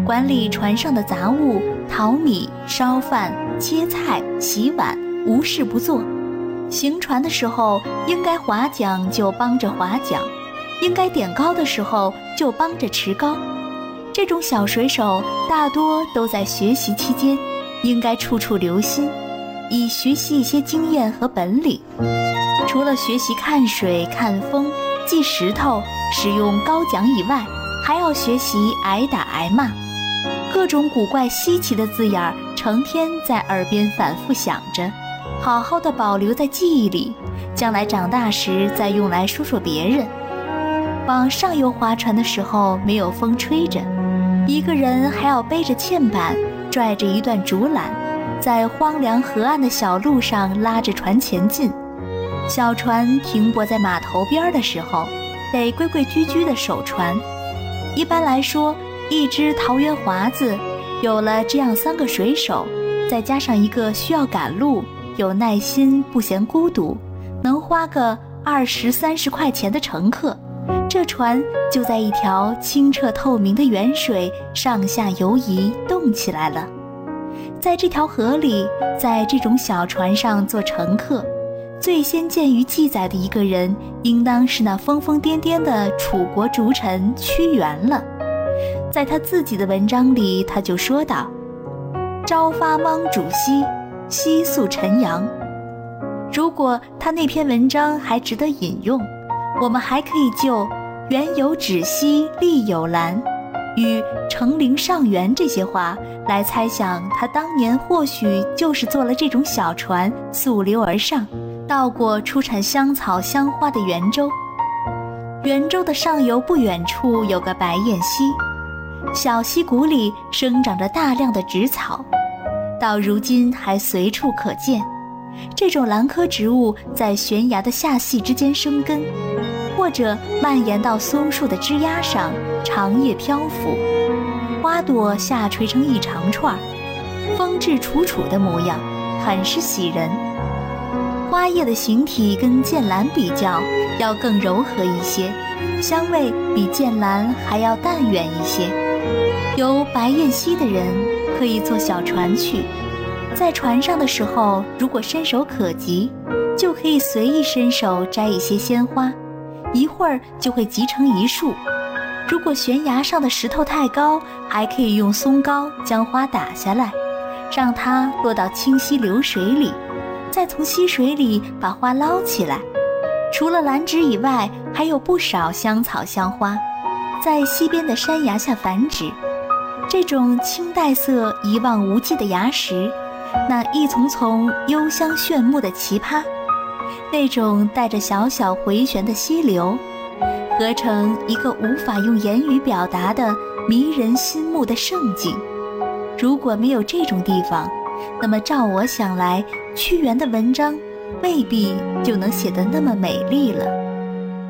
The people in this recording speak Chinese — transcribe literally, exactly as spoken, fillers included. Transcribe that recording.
管理船上的杂物，淘米、烧饭、切菜、洗碗，无事不做。行船的时候，应该划桨就帮着划桨，应该点糕的时候就帮着持糕。这种小水手大多都在学习期间，应该处处留心，以学习一些经验和本领。除了学习看水、看风、记石头、使用高桨以外，还要学习挨打挨骂。各种古怪稀奇的字眼儿，成天在耳边反复响着，好好的保留在记忆里，将来长大时再用来说说别人。往上游划船的时候，没有风吹着，一个人还要背着纤板，拽着一段竹篮，在荒凉河岸的小路上拉着船前进。小船停泊在码头边的时候，得规规矩矩地守船。一般来说，一只桃园华子有了这样三个水手，再加上一个需要赶路、有耐心、不嫌孤独，能花个二十三十块钱的乘客，这船就在一条清澈透明的远水上下游移动起来了。在这条河里，在这种小船上做乘客，最先见于记载的一个人，应当是那疯疯癫癫的楚国逐臣屈原了。在他自己的文章里，他就说道：朝发芒渚兮，夕宿晨阳。如果他那篇文章还值得引用，我们还可以就原有止兮力有兰与成陵上元这些话来猜想，他当年或许就是坐了这种小船溯流而上，到过出产香草香花的圆州。圆州的上游不远处有个白燕溪，小溪谷里生长着大量的植草，到如今还随处可见。这种兰科植物在悬崖的下隙之间生根，或者蔓延到松树的枝丫上，长叶漂浮，花朵下垂成一长串，风致楚楚的模样，很是喜人。花叶的形体跟剑兰比较要更柔和一些，香味比剑兰还要淡远一些。游白燕溪的人可以坐小船去，在船上的时候，如果伸手可及，就可以随意伸手摘一些鲜花，一会儿就会集成一束。如果悬崖上的石头太高，还可以用松糕将花打下来，让它落到清溪流水里，再从溪水里把花捞起来。除了兰芝以外，还有不少香草香花，在溪边的山崖下繁殖。这种青黛色一望无际的崖石，那一丛丛幽香炫目的奇葩，那种带着小小回旋的溪流，合成一个无法用言语表达的迷人心目的盛景。如果没有这种地方，那么照我想来，屈原的文章未必就能写得那么美丽了。